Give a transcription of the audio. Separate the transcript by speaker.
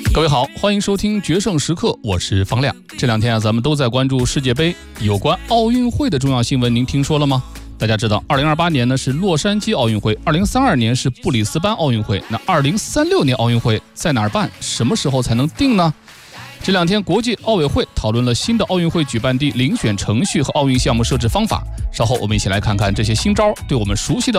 Speaker 1: 各位好，欢迎收听决胜时刻，我是方亮。这两天咱们都在关注世界杯，有关奥运会的重要新闻，您听说了吗？大家知道，2028年呢是洛杉矶奥运会，2032年是布里斯班奥运会，那2036年奥运会在哪儿办？什么时候才能定呢？这两天，国际奥委会讨论了新的奥运会举办地遴选程序和奥运项目设置方法。稍后我们一起来看看这些新招对我们熟悉的